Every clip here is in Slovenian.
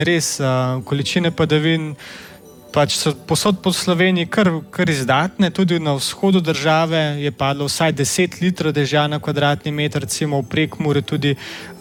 res količine padavin pač so posod po Sloveniji kar izdatne, tudi na vzhodu države je padlo vsaj 10 litrov dežja na kvadratni meter, recimo v Prekmurju tudi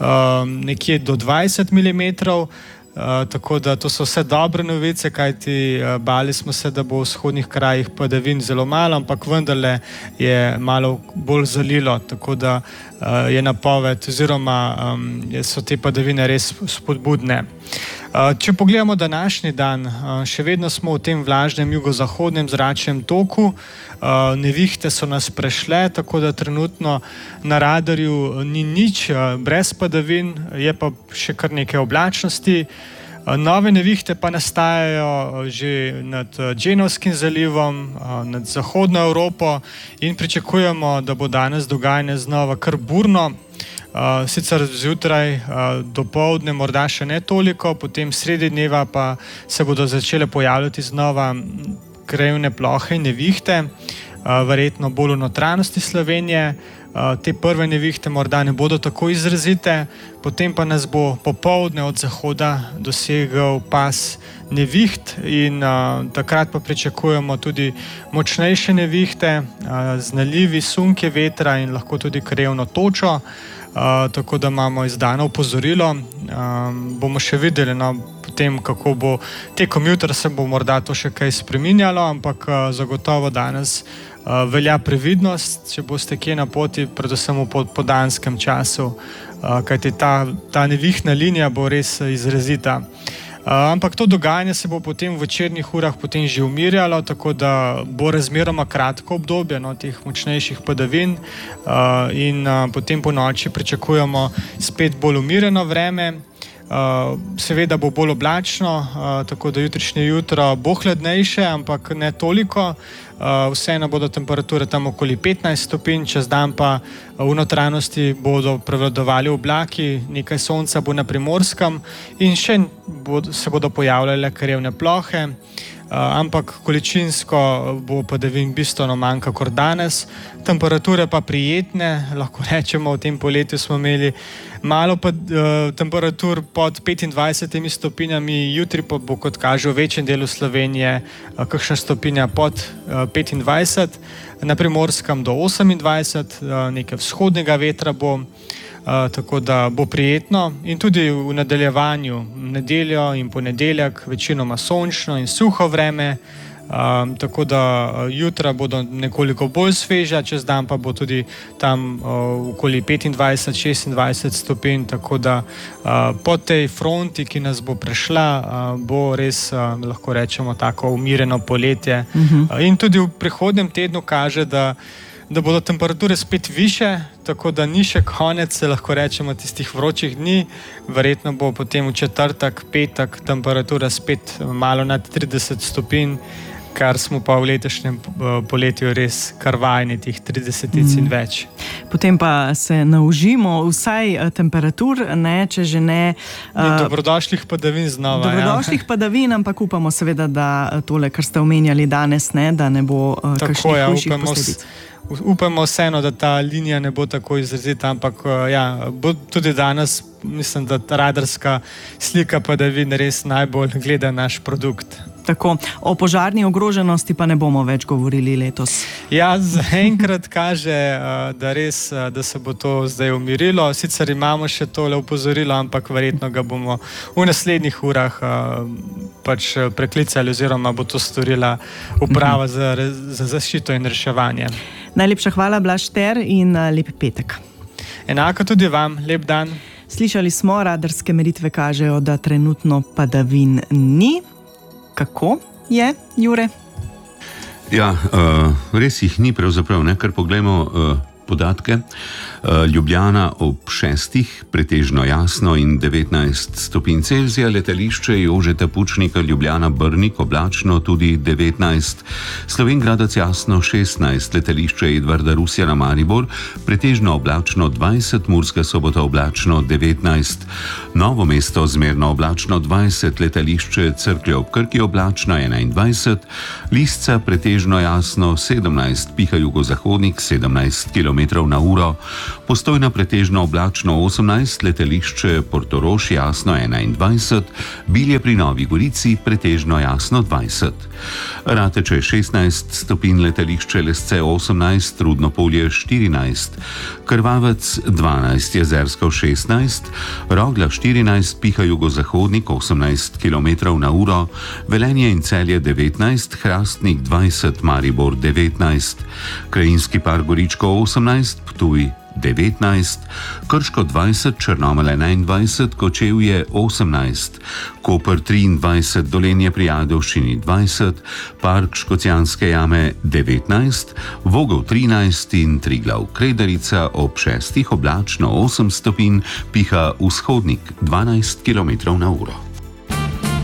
nekje do 20 mm. Tako da to so vse dobre novice, kajti bali smo se, da bo v vzhodnih krajih padavin zelo malo, ampak vendarle je malo bolj zalilo, tako da je napoved oziroma so te padavine res spodbudne. Če pogledamo današnji dan, še vedno smo v tem vlažnem jugozahodnem zračnem toku, nevihte so nas prešle, tako da trenutno na radarju ni nič, brez padavin, je pa še kar nekaj oblačnosti. Nove nevihte pa nastajajo že nad Dženovskim zalivom, nad zahodno Evropo in pričakujemo, da bo danes dogajanje znova kar burno. Sicer zjutraj, dopoldne morda še ne toliko, potem sredi dneva pa se bodo začele pojavljati znova krajevne plohe in nevihte, verjetno bolj v notranjosti Slovenije. Te prve nevihte morda ne bodo tako izrazite, potem pa nas bo popoldne od zahoda dosegel pas neviht in takrat pa pričakujemo tudi močnejše nevihte z nalivi, sunke vetra in lahko tudi krajevno točo. Tako da imamo izdano opozorilo. Bomo še videli, potem kako bo tekom jutra se bo morda to še kaj spreminjalo, ampak zagotovo danes velja previdnost, če boste kje na poti, predvsem v popoldanskem času, kajti ta nevihtna linija bo res izrazita. Ampak to dogajanje se bo potem v večernih urah potem že umirjalo, tako da bo razmeroma kratko obdobje teh močnejših padavin in potem po noči pričakujemo spet bolj umirjeno vreme. Seveda bo bolj oblačno, tako da jutrišnje jutro bo hladnejše, ampak ne toliko. Vseeno bodo temperature tam okoli 15 stopinj, čez dan pa v notranjosti bodo prevladovali oblaki, nekaj sonca bo na Primorskem in še se bodo pojavljale krajevne plohe, ampak količinsko bo padavin bistveno manj kakor danes. Temperature pa prijetne, lahko rečemo, v tem poletju smo imeli malo temperatur pod 25 stopinjami, jutri pa bo, kot kaže, v večjem delu Slovenije kakšna stopinja pod 25, na Primorskem do 28, nekaj vzhodnega vetra bo, tako da bo prijetno in tudi v nadaljevanju, nedeljo in ponedeljek večinoma sončno in suho vreme, tako da jutra bodo nekoliko bolj sveža, čez dan pa bo tudi tam okoli 25-26 stopinj, tako da po tej fronti, ki nas bo prešla, bo res, lahko rečemo, tako umirjeno poletje. In tudi v prihodnjem tednu kaže, da bodo temperature spet više, tako da ni še konec, lahko rečemo, tistih vročih dni. Verjetno bo potem v četrtek, petek temperatura spet malo nad 30 stopinj, kar smo pa v letošnjem poletju res kar vajeni, tih 30 in več. Potem pa se naužimo vsaj temperatur, če že ne... Dobrodošlih padavin znova. Dobrodošlih padavin, ampak upamo seveda, da tole, kar ste omenjali danes, da ne bo kakšnih hujših posledic. Upamo vseeno, da ta linija ne bo tako izrazita, ampak bo tudi danes, mislim, da radarska slika padavin res najbolj gleda naš produkt. Tako, o požarni ogroženosti pa ne bomo več govorili letos. Ja, zaenkrat kaže, da se bo to zdaj umirilo. Sicer imamo še tole opozorilo, ampak verjetno ga bomo v naslednjih urah pač preklicali oziroma bo to storila uprava za zaščito in reševanje. Najlepša hvala, Blaž Šter, in lep petek. Enako tudi vam, lep dan. Slišali smo, radarske meritve kažejo, da trenutno padavin ni. Kako je, Jure? Ja, res jih ni pravzaprav, kar poglejmo podatke. Ljubljana ob 6, pretežno jasno in 19 stopinj Celzija, letališče Jožeta Pučnika Ljubljana Brnik oblačno tudi 19, Slovenj Gradec jasno 16, letališče Edvarda Rusjana Maribor pretežno oblačno 20, Murska Sobota oblačno 19, Novo mesto zmerno oblačno 20, letališče Cerklje ob Krki oblačno 21, Lisca pretežno jasno 17, piha jugozahodnik 17 km km/h, Postojna pretežno oblačno 18, letališče Portorož jasno 21, Bilje pri Novi Gorici pretežno jasno 20. Rateče 16 stopinj, letališče Lesce 18, Rudnopolje 14, Krvavec 12, Jezersko 16, Rogla 14, piha jugozahodnik 18 km/h, Velenje in Celje 19, Hrastnik 20, Maribor 19, Krajinski park Goričko 18, Ptuj 19, Krško 20, Črnomelj 21, Kočevje 18, Koper 23, Dolenje pri Ajdovščini 20, Park Škocjanske jame 19, Vogel 13 in Triglav Kredarica ob 6 oblačno 8 stopinj, piha vzhodnik 12 km/h.